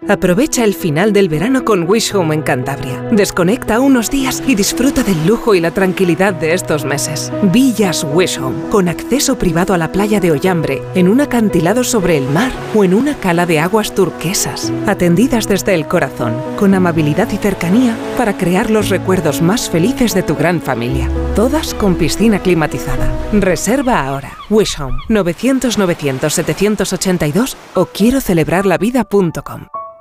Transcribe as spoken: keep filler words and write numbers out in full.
Aprovecha el final del verano con Wish Home en Cantabria. Desconecta unos días y disfruta del lujo y la tranquilidad de estos meses. Villas Wish Home, con acceso privado a la playa de Ollambre, en un acantilado sobre el mar o en una cala de aguas turquesas. Atendidas desde el corazón, con amabilidad y cercanía para crear los recuerdos más felices de tu gran familia. Todas con piscina climatizada. Reserva ahora. Wish Home, novecientos novecientos setecientos ochenta y dos o quiero celebrar la vida punto com.